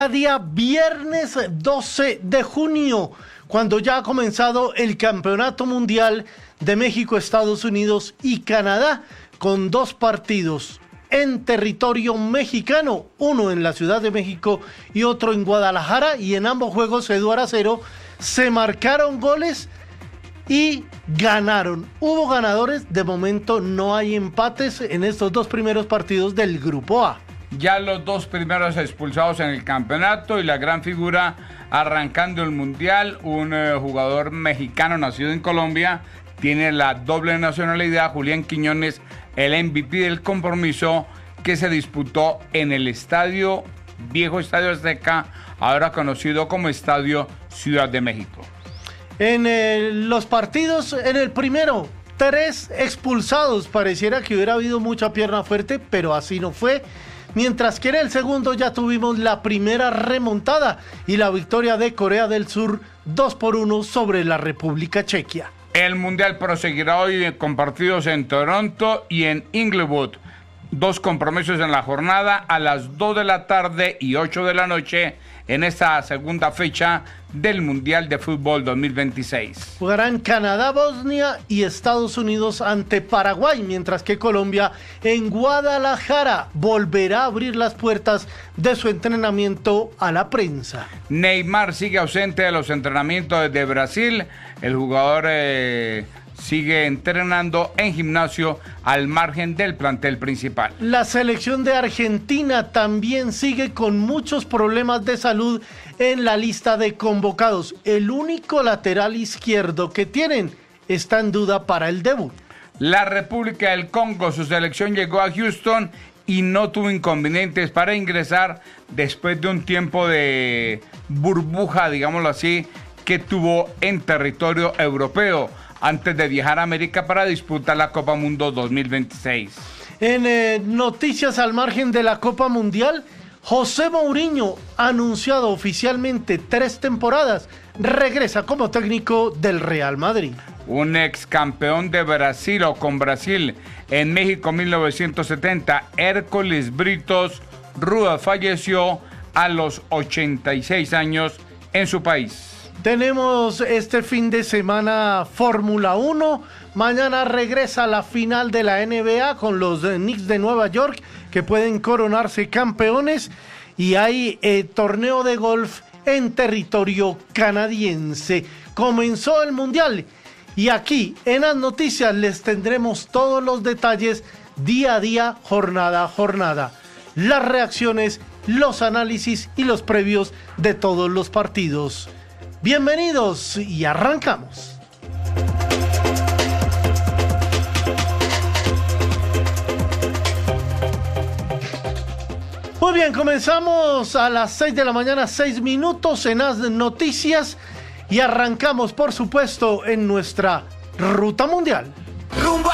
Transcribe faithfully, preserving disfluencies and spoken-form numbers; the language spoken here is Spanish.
Día viernes doce de junio, cuando ya ha comenzado el Campeonato Mundial de México, Estados Unidos y Canadá, con dos partidos en territorio mexicano, uno en la Ciudad de México y otro en Guadalajara, y en ambos juegos Eduardo Acero se marcaron goles y ganaron. Hubo ganadores, de momento no hay empates en estos dos primeros partidos del Grupo A. Ya los dos primeros expulsados en el campeonato y la gran figura arrancando el Mundial, un eh, jugador mexicano nacido en Colombia, tiene la doble nacionalidad, Julián Quiñones, el M V P del compromiso que se disputó en el estadio, viejo Estadio Azteca, ahora conocido como Estadio Ciudad de México. En eh, los partidos, en el primero, tres expulsados, pareciera que hubiera habido mucha pierna fuerte, pero así no fue. Mientras que en el segundo ya tuvimos la primera remontada y la victoria de Corea del Sur dos por uno sobre la República Checa. El Mundial proseguirá hoy con partidos en Toronto y en Inglewood. Dos compromisos en la jornada a las dos de la tarde y ocho de la noche en esta segunda fecha del Mundial de Fútbol dos mil veintiséis. Jugarán Canadá, Bosnia y Estados Unidos ante Paraguay, mientras que Colombia en Guadalajara volverá a abrir las puertas de su entrenamiento a la prensa. Neymar sigue ausente de los entrenamientos desde Brasil. El jugador eh, sigue entrenando en gimnasio al margen del plantel principal. La selección de Argentina también sigue con muchos problemas de salud en la lista de convocados. El único lateral izquierdo que tienen está en duda para el debut. La República del Congo, su selección llegó a Houston y no tuvo inconvenientes para ingresar después de un tiempo de burbuja, digámoslo así, que tuvo en territorio europeo, antes de viajar a América para disputar la Copa Mundo dos mil veintiséis. En eh, noticias al margen de la Copa Mundial, José Mourinho, anunciado oficialmente tres temporadas, regresa como técnico del Real Madrid. Un ex campeón de Brasil o con Brasil en México mil novecientos setenta, Hércules Britos Rúa, falleció a los ochenta y seis años en su país. Tenemos este fin de semana Fórmula uno. Mañana regresa la final de la N B A con los Knicks de Nueva York, que pueden coronarse campeones. Y hay eh, torneo de golf en territorio canadiense. Comenzó el Mundial. Y aquí en las noticias les tendremos todos los detalles día a día, jornada a jornada. Las reacciones, los análisis y los previos de todos los partidos. Bienvenidos y arrancamos. Muy bien, comenzamos a las seis de la mañana, seis minutos en las noticias y arrancamos, por supuesto, en nuestra ruta mundial.